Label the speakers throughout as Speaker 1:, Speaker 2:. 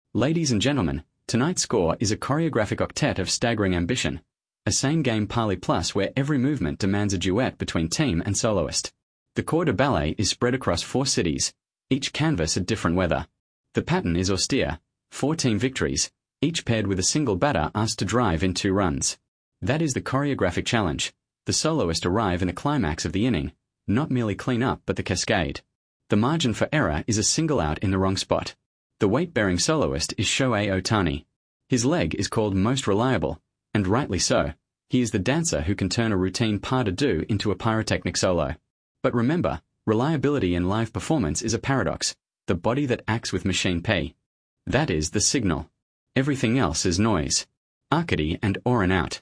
Speaker 1: Ladies and gentlemen, tonight's score is a choreographic octet of staggering ambition. A same-game Parley Plus where every movement demands a duet between team and soloist. The corps de ballet is spread across 4 cities, each canvas a different weather. The pattern is austere, 4 team victories, each paired with a single batter asked to drive in 2 runs. That is the choreographic challenge. The soloist arrive in the climax of the inning, not merely clean up but the cascade. The margin for error is a single out in the wrong spot. The weight-bearing soloist is Shohei Ohtani. His leg is called most reliable, and rightly so. He is the dancer who can turn a routine pas de deux into a pyrotechnic solo. But remember, reliability in live performance is a paradox, the body that acts with machine P. That is the signal. Everything else is noise. Arcady and Oren out.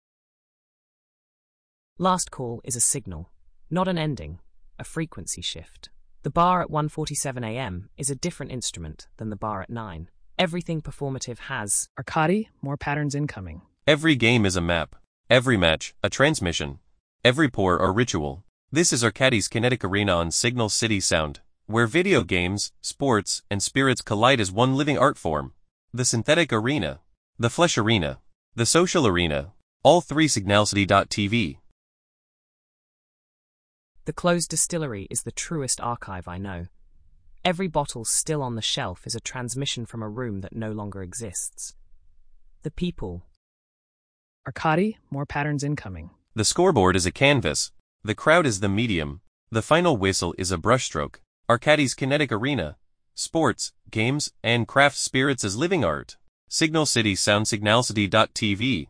Speaker 2: Last call is a signal, not an ending, a frequency shift. The bar at 1:47 a.m. is a different instrument than the bar at 9. Everything performative has
Speaker 3: Arcady, more patterns incoming.
Speaker 4: Every game is a map. Every match, a transmission. Every pour, a ritual. This is Arcady's Kinetic Arena on Signal City Sound, where video games, sports, and spirits collide as one living art form. The synthetic arena, the flesh arena, the social arena, all 3 signalcity.tv.
Speaker 2: The closed distillery is the truest archive I know. Every bottle still on the shelf is a transmission from a room that no longer exists. The people.
Speaker 3: Arcady, more patterns incoming.
Speaker 4: The scoreboard is a canvas. The crowd is the medium. The final whistle is a brushstroke. Arcady's Kinetic Arena. Sports, games, and craft spirits as living art. Signal City Sound signalcity.tv.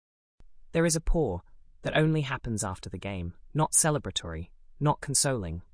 Speaker 2: There is a pour that only happens after the game, not celebratory, not consoling.